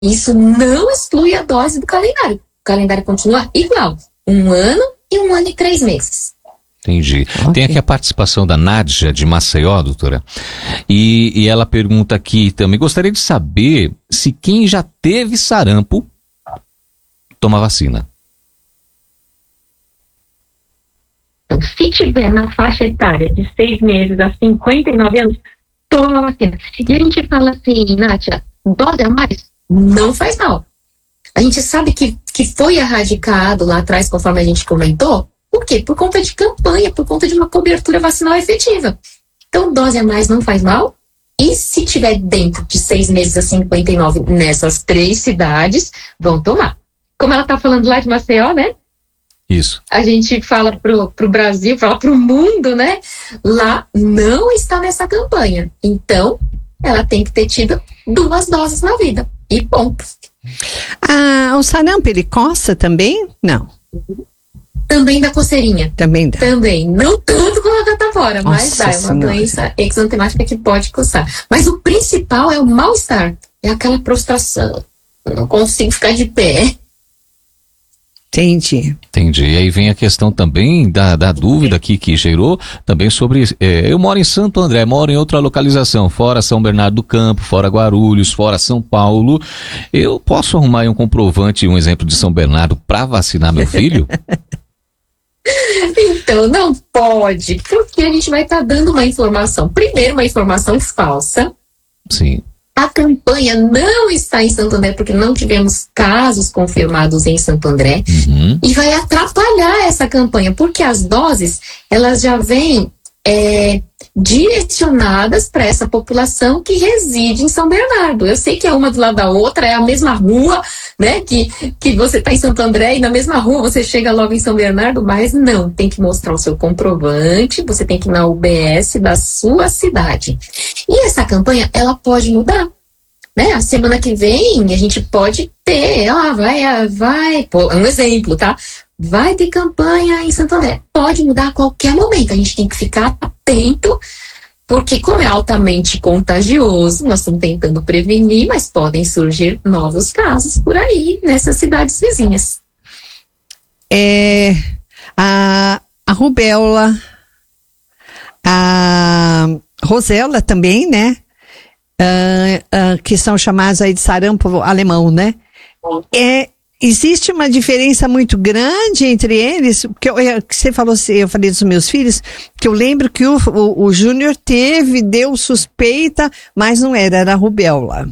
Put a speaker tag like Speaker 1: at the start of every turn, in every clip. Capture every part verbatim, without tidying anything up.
Speaker 1: Isso não exclui a dose do calendário. O calendário continua igual. Um ano e um ano e três meses.
Speaker 2: Entendi. Okay. Tem aqui a participação da Nádia de Maceió, doutora, e, e ela pergunta aqui também, gostaria de saber se quem já teve sarampo toma vacina.
Speaker 1: Se tiver na faixa etária de seis meses a cinquenta e nove anos, toma vacina. E a gente fala assim, Nádia, dose a mais não faz mal. A gente sabe que, que foi erradicado lá atrás, conforme a gente comentou. Por quê? Por conta de campanha, por conta de uma cobertura vacinal efetiva. Então, dose a mais não faz mal. E se tiver dentro de seis meses a cinquenta e nove nessas três cidades, vão tomar. Como ela está falando lá de Maceió, né?
Speaker 2: Isso.
Speaker 1: A gente fala pro, pro Brasil, fala pro mundo, né? Lá não está nessa campanha. Então, ela tem que ter tido duas doses na vida. E ponto.
Speaker 3: Ah, o sarampo, ele coça também? Não.
Speaker 1: Também dá coceirinha.
Speaker 3: Também dá.
Speaker 1: Também. Não tanto como a catapora, mas dá. É uma
Speaker 3: senhora.
Speaker 1: doença exantemática que pode coçar. Mas o principal é o mal-estar. É aquela prostração. Eu não consigo ficar de pé.
Speaker 3: Entendi.
Speaker 2: Entendi. E aí vem a questão também da, da dúvida aqui que gerou, também sobre, é, eu moro em Santo André, moro em outra localização, fora São Bernardo do Campo, fora Guarulhos, fora São Paulo, eu posso arrumar um comprovante, um exemplo de São Bernardo para vacinar meu filho?
Speaker 1: Então, não pode, porque a gente vai estar tá dando uma informação, primeiro uma informação falsa.
Speaker 2: Sim.
Speaker 1: A campanha não está em Santo André porque não tivemos casos confirmados em Santo André.
Speaker 2: Uhum.
Speaker 1: E vai atrapalhar essa campanha, porque as doses, elas já vêm é, direcionadas para essa população que reside em São Bernardo. Eu sei que é uma do lado da outra, é a mesma rua, né, que, que você está em Santo André e na mesma rua você chega logo em São Bernardo, mas não, tem que mostrar o seu comprovante, você tem que ir na U B S da sua cidade. E essa campanha, ela pode mudar, né? A semana que vem a gente pode ter, ah, vai, vai, pô, um exemplo, tá? Vai ter campanha em Santo André. Pode mudar a qualquer momento, a gente tem que ficar atento, porque como é altamente contagioso, nós estamos tentando prevenir, mas podem surgir novos casos por aí, nessas cidades vizinhas.
Speaker 3: É, a, a rubéola, a rosela também, né? Uh, uh, que são chamados aí de sarampo alemão, né? É, existe uma diferença muito grande entre eles, porque eu, eu, você falou, eu falei dos meus filhos, que eu lembro que o, o, o Júnior teve, deu suspeita, mas não era, era a rubéola.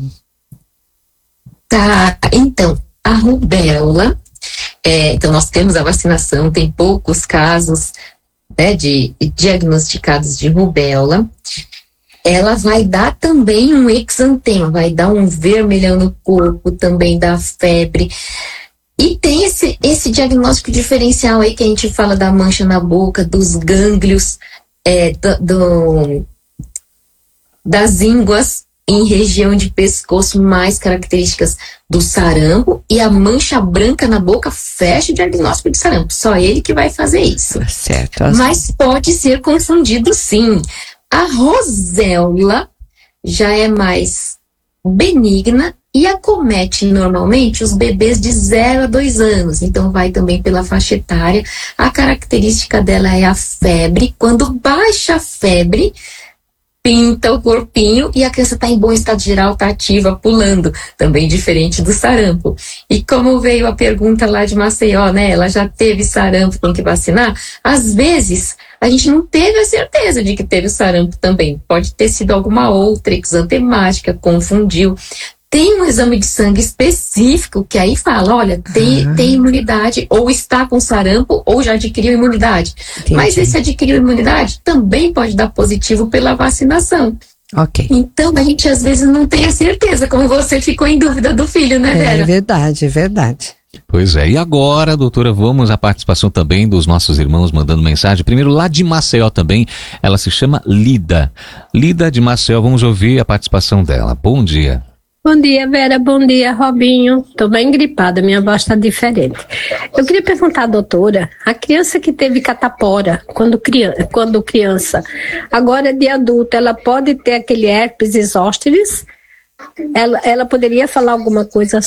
Speaker 1: Tá, então, a rubéola, é, então nós temos a vacinação, tem poucos casos, né, de diagnosticados de rubéola. Ela vai dar também um exantema, vai dar um vermelhão no corpo, também dá febre. E tem esse, esse diagnóstico diferencial aí que a gente fala da mancha na boca, dos gânglios, é, do, do, das ínguas em região de pescoço, mais características do sarampo, e a mancha branca na boca fecha o diagnóstico de sarampo. Só ele que vai fazer isso.
Speaker 3: Certo.
Speaker 1: Mas pode ser confundido, sim. A roséola já é mais benigna e acomete normalmente os bebês de zero a dois anos. Então vai também pela faixa etária. A característica dela é a febre. Quando baixa a febre, pinta o corpinho e a criança está em bom estado geral, está ativa, pulando. Também diferente do sarampo. E como veio a pergunta lá de Maceió, né? Ela já teve sarampo, tem que vacinar? Às vezes a gente não teve a certeza de que teve o sarampo também. Pode ter sido alguma outra exantemática, confundiu. Tem um exame de sangue específico que aí fala, olha, tem, uhum. tem imunidade, ou está com sarampo, ou já adquiriu imunidade. Entendi. Mas esse adquiriu imunidade também pode dar positivo pela vacinação.
Speaker 3: Ok.
Speaker 1: Então a gente às vezes não tem a certeza, como você ficou em dúvida do filho, né, Vera?
Speaker 3: É verdade, é verdade.
Speaker 2: Pois é, e agora, doutora, vamos à participação também dos nossos irmãos mandando mensagem. Primeiro, lá de Maceió também, ela se chama Lida. Lida de Maceió, vamos ouvir a participação dela. Bom dia.
Speaker 4: Bom dia, Vera. Bom dia, Robinho. Tô bem gripada, minha voz tá diferente. Eu queria perguntar à doutora, a criança que teve catapora quando criança, quando criança, agora de adulta, ela pode ter aquele herpes zósteres? ela, ela poderia falar alguma coisa